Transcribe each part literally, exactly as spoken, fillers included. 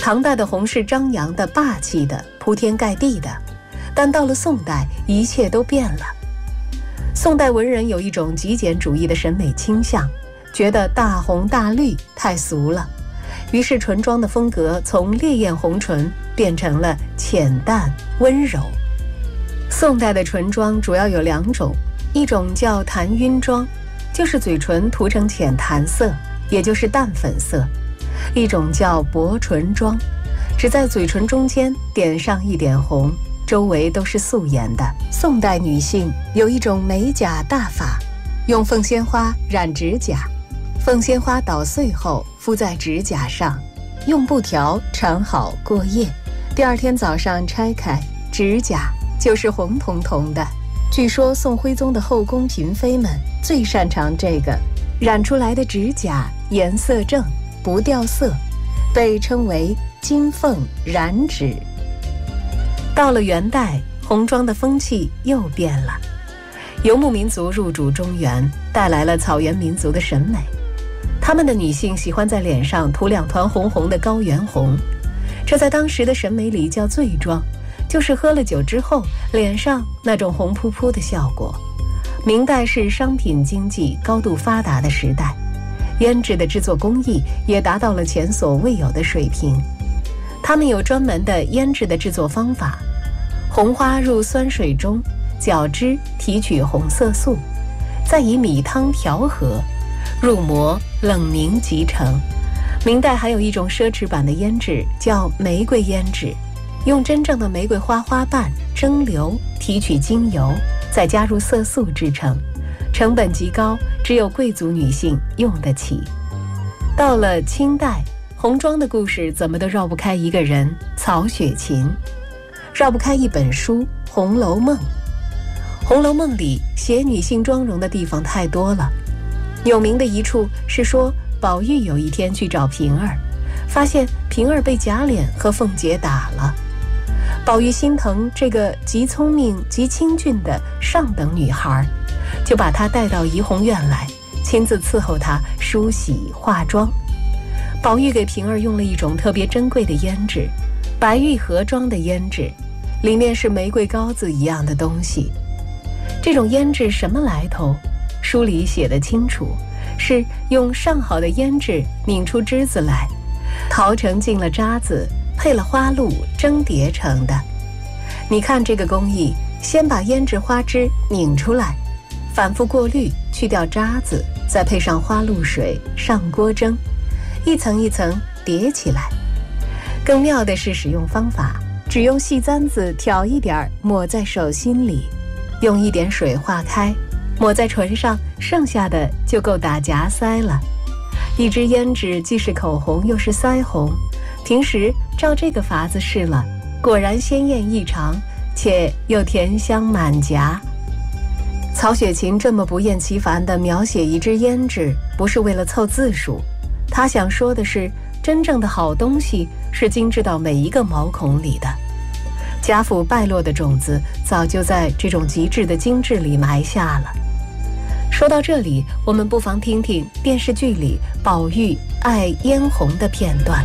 唐代的红是张扬的、霸气的、铺天盖地的，但到了宋代，一切都变了。宋代文人有一种极简主义的审美倾向，觉得大红大绿太俗了，于是唇妆的风格从烈焰红唇变成了浅淡温柔。宋代的唇妆主要有两种，一种叫檀晕妆，就是嘴唇涂成浅檀色，也就是淡粉色；一种叫薄唇妆，只在嘴唇中间点上一点红，周围都是素颜的。宋代女性有一种美甲大法，用凤仙花染指甲，凤仙花捣碎后敷在指甲上，用布条缠好过夜，第二天早上拆开，指甲就是红彤彤的。据说宋徽宗的后宫嫔妃们最擅长这个，染出来的指甲颜色正，不掉色，被称为金凤染指。到了元代，红妆的风气又变了，游牧民族入主中原，带来了草原民族的审美。他们的女性喜欢在脸上涂两团红红的高原红，这在当时的审美里叫醉妆，就是喝了酒之后脸上那种红扑扑的效果。明代是商品经济高度发达的时代，胭脂的制作工艺也达到了前所未有的水平。他们有专门的胭脂的制作方法，红花入酸水中，搅汁提取红色素，再以米汤调和，入模冷凝即成。明代还有一种奢侈版的胭脂叫玫瑰胭脂，用真正的玫瑰花花瓣蒸馏提取精油，再加入色素制成，成本极高，只有贵族女性用得起。到了清代，红妆的故事怎么都绕不开一个人，曹雪芹，绕不开一本书《红楼梦》。《红楼梦》里写女性妆容的地方太多了，有名的一处是说宝玉有一天去找平儿，发现平儿被贾琏和凤姐打了。宝玉心疼这个极聪明极清俊的上等女孩，就把她带到怡红院来，亲自伺候她梳洗化妆。宝玉给平儿用了一种特别珍贵的胭脂，白玉盒装的胭脂，里面是玫瑰膏子一样的东西。这种胭脂什么来头？书里写得清楚，是用上好的胭脂拧出汁子来，淘成进了渣子，配了花露蒸叠成的。你看这个工艺，先把胭脂花汁拧出来，反复过滤，去掉渣子，再配上花露水上锅蒸，一层一层叠起来。更妙的是使用方法，只用细簪子挑一点抹在手心里，用一点水化开，抹在唇上，剩下的就够打颊腮了。一支胭脂既是口红又是腮红，平时照这个法子试了，果然鲜艳异常，且又甜香满颊。曹雪芹这么不厌其烦地描写一支胭脂，不是为了凑字数，他想说的是，真正的好东西是精致到每一个毛孔里的。贾府败落的种子早就在这种极致的精致里埋下了。说到这里，我们不妨听听电视剧里宝玉爱嫣红的片段。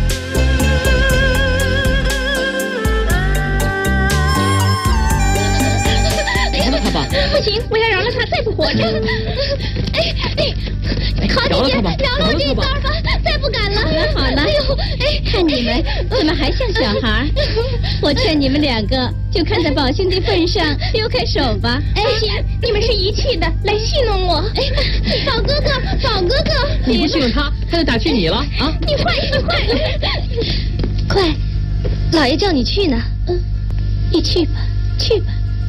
饶了他吧！ 不行，我要饶了他，再不活着。哎哎，好姐姐，饶了我这一段吧，再不敢了。 好了好了， 哎呦，哎， 看你们怎么还像小孩？我劝你们两个就看在宝兄弟份上，丢开手吧。 哎，不行，你们是一气的，来戏弄我。哎，宝哥哥，宝哥哥， 你不戏弄他，他就打趣你了啊！ 你坏，你坏！ 快，老爷叫你去呢。 嗯， 你去吧，去吧。